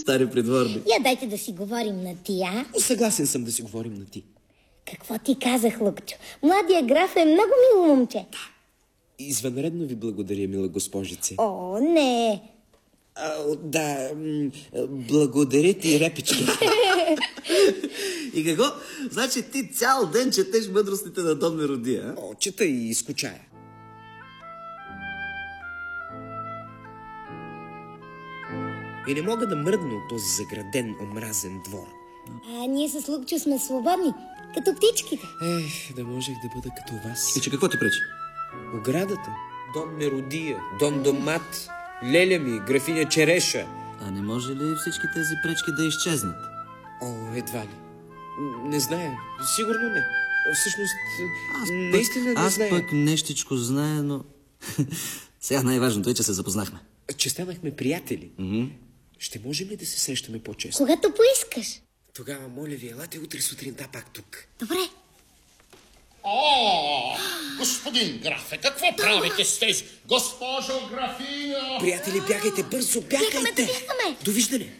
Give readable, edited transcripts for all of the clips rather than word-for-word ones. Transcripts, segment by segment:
Стари придворни. Я дайте да си говорим на ти, а? Съгласен съм да си говорим на ти. Какво ти казах, Лукчо? Младия граф е много мило момче. Извънредно ви благодаря, мила госпожице. О, не. Да, благодаря ти, репички. И какво? Значи ти цял ден четеш мъдростите на Дон Меродия, а? Чета и изкучая. И не мога да мръдна от този заграден, омразен двор. Ние с Лукчо сме свободни, като птичките. Да можех да бъда като вас. И че какво ти пречи? Оградата, Дон Меродия, Дон Домат, леля ми, графиня Череша. А не може ли всички тези пречки да изчезнат? Едва ли. Не зная. Сигурно не. Всъщност, наистина не зная. Аз пък нещичко зная, но... Сега най-важното е, че се запознахме. Че станахме приятели. Ще можем ли да се срещаме по-често? Когато поискаш. Тогава, моля ви, елате утре сутринта пак тук. Добре. Господин графе, какво правите с тези? Госпожо графиня! Приятели, бягайте бързо, бягайте! Бягаме! Довиждане!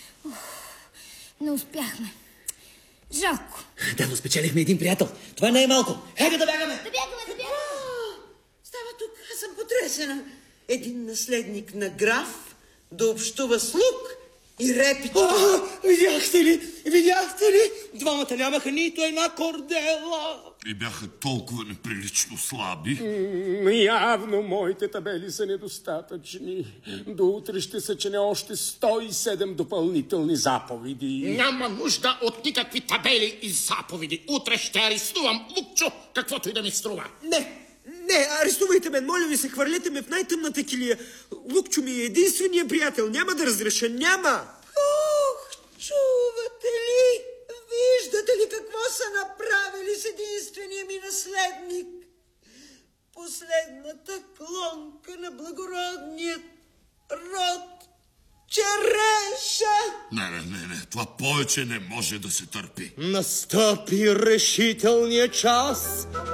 Не успяхме. Жалко. Да, но спечелихме един приятел. Това не е малко. Хайде да бягаме! Да бягаме! Става тук, аз съм потресена. Един наследник на граф да общува с лук и репички. Видяхте ли? Двамата нямаха нито една кордела. И бяха толкова неприлично слаби. Явно моите табели са недостатъчни. До утре ще съчиня още 107 допълнителни заповеди. Няма нужда от никакви табели и заповеди. Утре ще арестувам Лукчо, каквото и да ми струва. Не, арестувайте мен, моля ви се, хвърлете ме в най-тъмната килия. Лукчо ми е единствения приятел, няма да разреша, няма. Чувате ли? Виждате ли какво са направили с единствения ми наследник? Последната клонка на благородният род Череша! Не, това повече не може да се търпи. Настъпи решителния час.